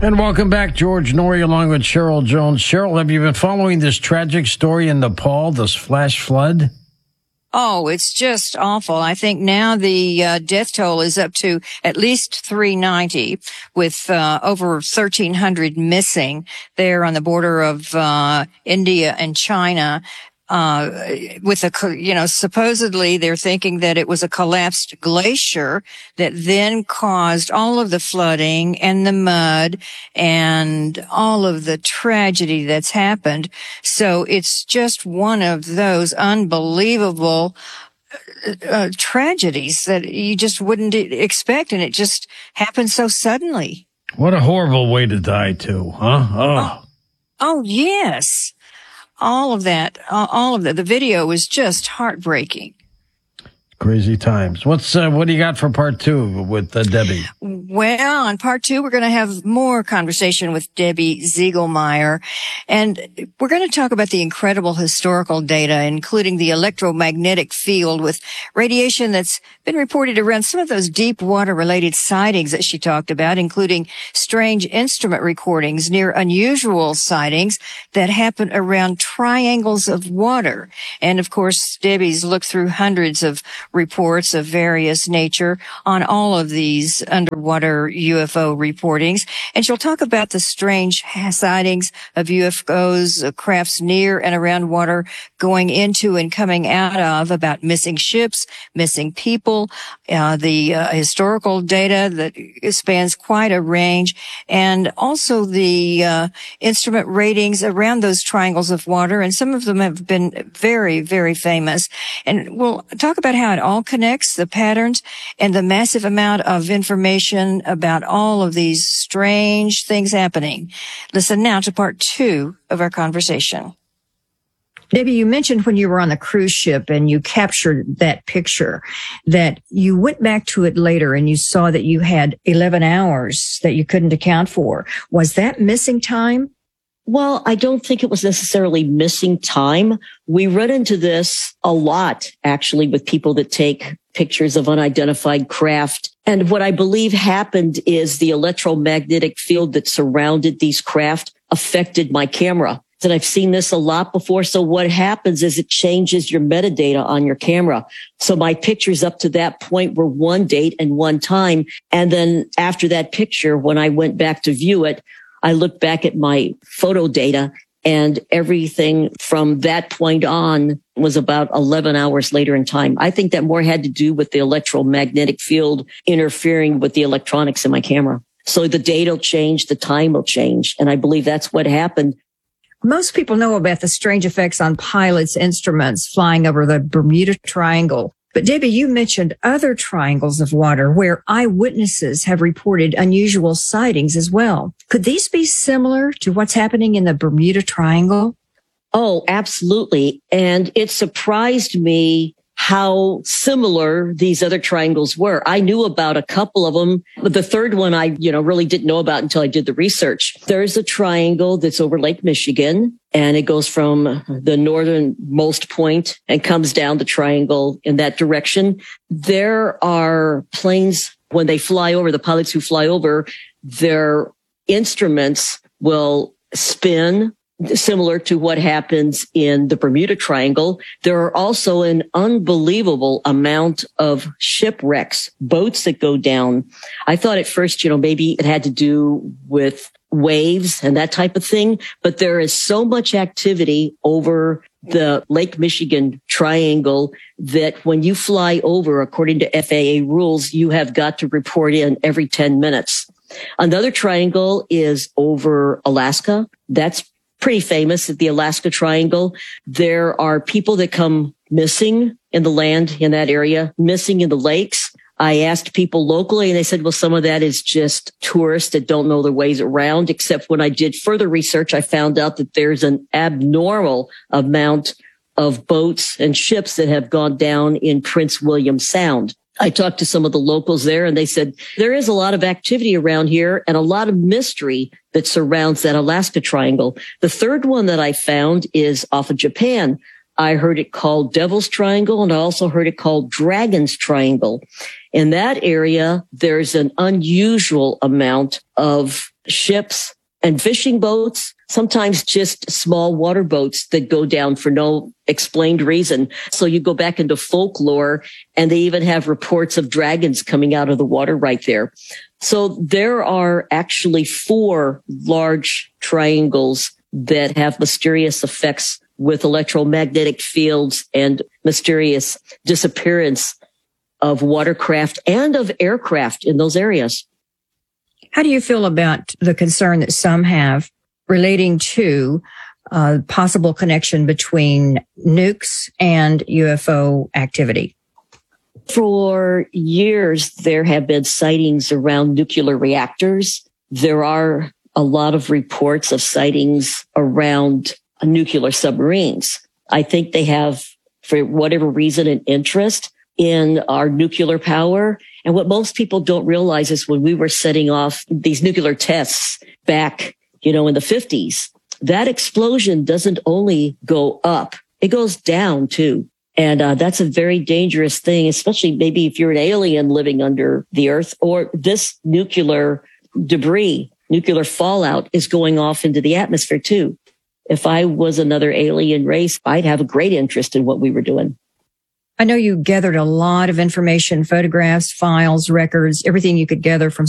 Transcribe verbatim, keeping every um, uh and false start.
And welcome back, George Noory, along with Cheryl Jones. Cheryl, have you been following this tragic story in Nepal, this flash flood? Oh, it's just awful. I think now the uh, death toll is up to at least three ninety, with uh, over thirteen hundred missing there on the border of uh, India and China. Uh, with a, you know, supposedly they're thinking that it was a collapsed glacier that then caused all of the flooding and the mud and all of the tragedy that's happened. So it's just one of those unbelievable uh, tragedies that you just wouldn't expect, and it just happened so suddenly. What a horrible way to die, too, huh? Oh, oh, oh yes. All of that, uh, all of that. The video was just heartbreaking. Crazy times. What's uh, what do you got for part two with uh, Debbie? Well, on part two, we're going to have more conversation with Debbie Ziegelmeyer, and we're going to talk about the incredible historical data, including the electromagnetic field with radiation that's been reported around some of those deep water-related sightings that she talked about, including strange instrument recordings near unusual sightings that happen around triangles of water. And, of course, Debbie's looked through hundreds of reports of various nature on all of these underwater U F O reportings. And she'll talk about the strange sightings of U F Os, uh, crafts near and around water going into and coming out of, about missing ships, missing people, uh, the uh, historical data that spans quite a range, and also the uh, instrument ratings around those triangles of water. And some of them have been very, very famous. And we'll talk about how it all connects, the patterns, and the massive amount of information about all of these strange things happening. Listen now to part two of our conversation. Debbie, you mentioned when you were on the cruise ship and you captured that picture that you went back to it later and you saw that you had eleven hours that you couldn't account for. Was that missing time? Well, I don't think it was necessarily missing time. We run into this a lot, actually, with people that take pictures of unidentified craft. And what I believe happened is the electromagnetic field that surrounded these craft affected my camera. And I've seen this a lot before. So what happens is it changes your metadata on your camera. So my pictures up to that point were one date and one time. And then after that picture, when I went back to view it, I looked back at my photo data, and everything from that point on was about eleven hours later in time. I think that more had to do with the electromagnetic field interfering with the electronics in my camera. So the date will change, the time will change. And I believe that's what happened. Most people know about the strange effects on pilots' instruments flying over the Bermuda Triangle. But Debbie, you mentioned other triangles of water where eyewitnesses have reported unusual sightings as well. Could these be similar to what's happening in the Bermuda Triangle? Oh, absolutely. And it surprised me how similar these other triangles were. I knew about a couple of them, but the third one I, you know, really didn't know about until I did the research. There's a triangle that's over Lake Michigan, and it goes from the northernmost point and comes down the triangle in that direction. There are planes, when they fly over, the pilots who fly over, their instruments will spin, similar to what happens in the Bermuda Triangle. There are also an unbelievable amount of shipwrecks, boats that go down. I thought at first, you know, maybe it had to do with waves and that type of thing, but there is so much activity over the Lake Michigan Triangle that when you fly over, according to F A A rules, you have got to report in every ten minutes. Another triangle is over Alaska. That's pretty famous at the Alaska Triangle. There are people that come missing in the land in that area, missing in the lakes. I asked people locally and they said, well, some of that is just tourists that don't know their ways around, except when I did further research, I found out that there's an abnormal amount of boats and ships that have gone down in Prince William Sound. I talked to some of the locals there and they said there is a lot of activity around here and a lot of mystery that surrounds that Alaska Triangle. The third one that I found is off of Japan. I heard it called Devil's Triangle, and I also heard it called Dragon's Triangle. In that area, there's an unusual amount of ships and fishing boats, sometimes just small water boats that go down for no explained reason. So you go back into folklore, and they even have reports of dragons coming out of the water right there. So there are actually four large triangles that have mysterious effects with electromagnetic fields and mysterious disappearance of watercraft and of aircraft in those areas. How do you feel about the concern that some have relating to a possible connection between nukes and U F O activity? For years, there have been sightings around nuclear reactors. There are a lot of reports of sightings around nuclear submarines. I think they have, for whatever reason, an interest in our nuclear power. And what most people don't realize is when we were setting off these nuclear tests back, you know, in the fifties, that explosion doesn't only go up, it goes down too. And uh, that's a very dangerous thing, especially maybe if you're an alien living under the earth, or this nuclear debris, nuclear fallout is going off into the atmosphere too. If I was another alien race, I'd have a great interest in what we were doing. I know you gathered a lot of information, photographs, files, records, everything you could gather from